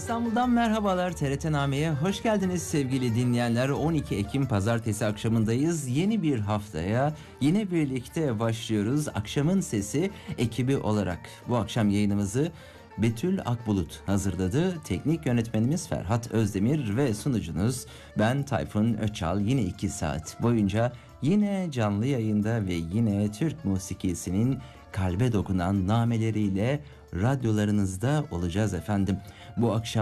İstanbul'dan merhabalar, TRT Name'ye hoş geldiniz sevgili dinleyenler. 12 Ekim Pazartesi akşamındayız. Yeni bir haftaya yine birlikte başlıyoruz. Akşamın Sesi ekibi olarak bu akşam yayınımızı Betül Akbulut hazırladı. Teknik yönetmenimiz Ferhat Özdemir ve sunucunuz ben Tayfun Öçal. Yine 2 saat boyunca yine canlı yayında ve yine Türk musikisinin kalbe dokunan nameleriyle radyolarınızda olacağız efendim. Bu akşam